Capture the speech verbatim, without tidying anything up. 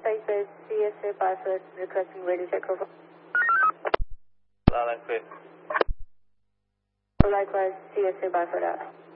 Type C S A password requesting radio check over. Loud and clear. Likewise, C S A password out.